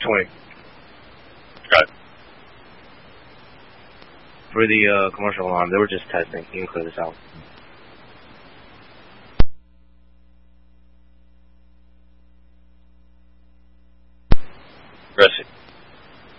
20. Got it. For the commercial alarm, they were just testing. You can clear this out.